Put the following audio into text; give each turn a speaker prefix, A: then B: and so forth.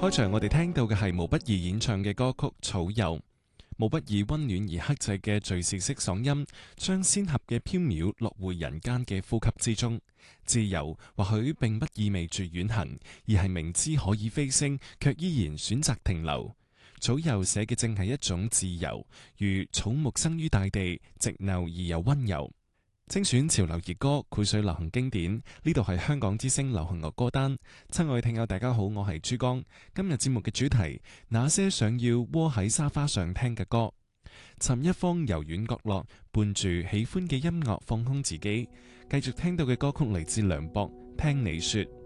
A: 開場我哋聽到嘅係毛不易演唱嘅歌曲《草油》。毛不易溫暖而克制嘅敘事式嗓音，將仙俠嘅飄渺落回人間嘅呼吸之中。自由或許並不意味住遠行，而係明知可以飛升，卻依然選擇停留。草油寫嘅正係一種自由，如草木生於大地，直拗而又溫柔。精選潮流熱歌，膾炙流行經典。呢度係香港之聲流行樂歌單。親愛聽友大家好，我係珠江。今日節目嘅主題，那些想要窩喺沙發上聽嘅歌。尋一方柔軟角落，伴住喜歡嘅音樂放空自己。繼續聽到嘅歌曲嚟自梁博，聽你說。